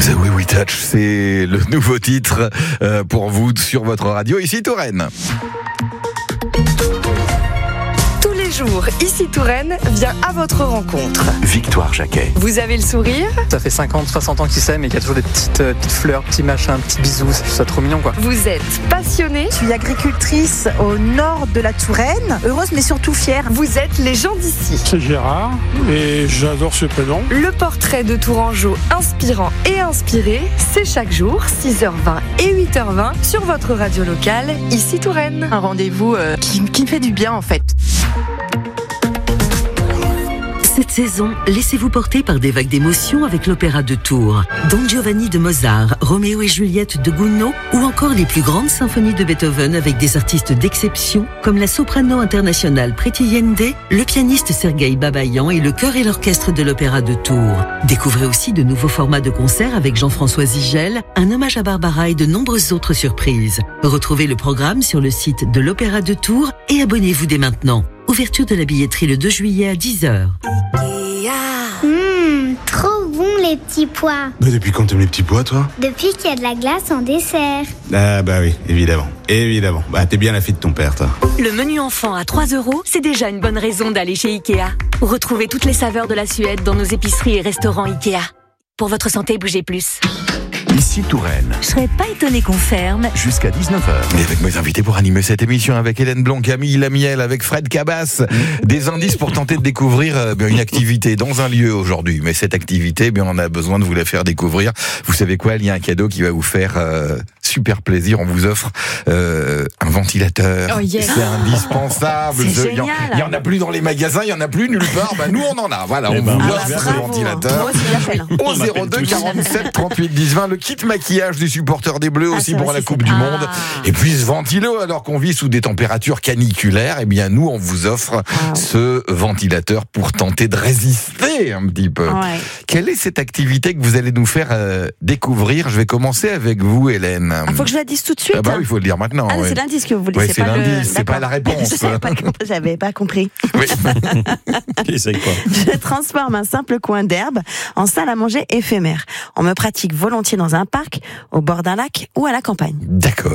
The Way We Touch, c'est le nouveau titre pour vous sur votre radio, ici Touraine. Tous les jours, ici Touraine vient à votre rencontre. Victoire Jacquet. Vous avez le sourire. Ça fait 50, 60 ans qu'ils s'aiment et qu'il y a toujours des petites fleurs, petits machins, petits bisous, c'est ça trop mignon quoi. Vous êtes passionné. Je suis agricultrice au nord de la Touraine, heureuse mais surtout fière. Vous êtes les gens d'ici. C'est Gérard et j'adore ce prénom. Le portrait de Tourangeau inspirant et inspiré, c'est chaque jour 6h20 et 8h20 sur votre radio locale, ici Touraine. Un rendez-vous qui me fait du bien en fait. Cette saison, laissez-vous porter par des vagues d'émotions avec l'opéra de Tours, Don Giovanni de Mozart, Roméo et Juliette de Gounod ou encore les plus grandes symphonies de Beethoven avec des artistes d'exception comme la soprano internationale Preti Yende, le pianiste Sergueï Babayan et le chœur et l'orchestre de l'opéra de Tours. Découvrez aussi de nouveaux formats de concerts avec Jean-François Zigel, un hommage à Barbara et de nombreuses autres surprises. Retrouvez le programme sur le site de l'opéra de Tours et abonnez-vous dès maintenant. Ouverture de la billetterie le 2 juillet à 10h. Trop bon les petits pois. Mais depuis quand t'aimes les petits pois, toi? Depuis qu'il y a de la glace en dessert. Ah bah oui, évidemment. Évidemment. Bah t'es bien la fille de ton père, toi. Le menu enfant à 3 €, c'est déjà une bonne raison d'aller chez Ikea. Retrouvez toutes les saveurs de la Suède dans nos épiceries et restaurants Ikea. Pour votre santé, bougez plus. Ici Touraine. Je serais pas étonnée qu'on ferme. Jusqu'à 19h. Et avec mes invités pour animer cette émission, avec Hélène Blond, Camille Lamiel, avec Fred Cabas, des indices pour tenter de découvrir une activité dans un lieu aujourd'hui. Mais cette activité, on a besoin de vous la faire découvrir. Vous savez quoi, il y a un cadeau qui va vous faire super plaisir. On vous offre un ventilateur. Oh yes. C'est indispensable. C'est génial. Il y en a plus dans les magasins, il y en a plus nulle part. Nous on en a. Voilà, on vous offre ce ventilateur. Au 02 47 38 10 20, le kit maquillage du supporter des Bleus aussi pour la Coupe du Monde. Et puis ce ventilo, alors qu'on vit sous des températures caniculaires, nous on vous offre ce ventilateur pour tenter de résister un petit peu. Ouais. Quelle est cette activité que vous allez nous faire découvrir? Je vais commencer avec vous, Hélène. Faut que je la dise tout de suite. Oui, il faut le dire maintenant. Ah, c'est l'indice que vous voulez. Ouais, c'est c'est pas l'indice, c'est pas D'accord. la réponse. J'avais pas compris. Oui. Essaye quoi? Je transforme un simple coin d'herbe en salle à manger éphémère. On me pratique volontiers dans un parc, au bord d'un lac ou à la campagne. D'accord.